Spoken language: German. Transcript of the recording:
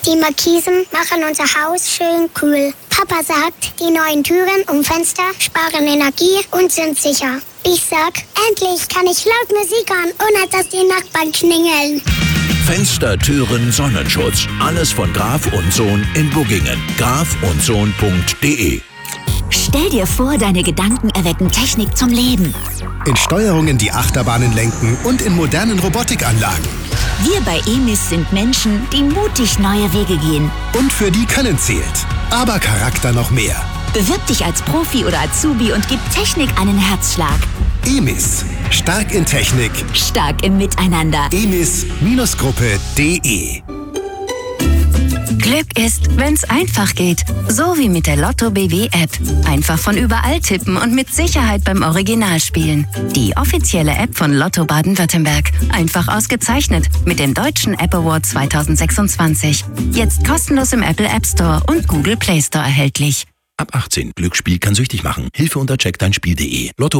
Die Markisen machen unser Haus schön kühl. Papa sagt, die neuen Türen und Fenster sparen Energie und sind sicher. Ich sag, endlich kann ich laut Musik hören, ohne dass die Nachbarn klingeln. Fenster, Türen, Sonnenschutz. Alles von Graf und Sohn in Buggingen. grafundsohn.de. Stell dir vor, deine Gedanken erwecken Technik zum Leben. In Steuerungen die Achterbahnen lenken und in modernen Robotikanlagen. Wir bei EMIS sind Menschen, die mutig neue Wege gehen. Und für die Können zählt. Aber Charakter noch mehr. Bewirb dich als Profi oder Azubi und gib Technik einen Herzschlag. EMIS. Stark in Technik. Stark im Miteinander. emis-gruppe.de. Glück ist, wenn's einfach geht. So wie mit der Lotto BW App. Einfach von überall tippen und mit Sicherheit beim Original spielen. Die offizielle App von Lotto Baden-Württemberg. Einfach ausgezeichnet mit dem Deutschen App Award 2026. Jetzt kostenlos im Apple App Store und Google Play Store erhältlich. Ab 18. Glücksspiel kann süchtig machen. Hilfe unter checkdeinspiel.de. Lotto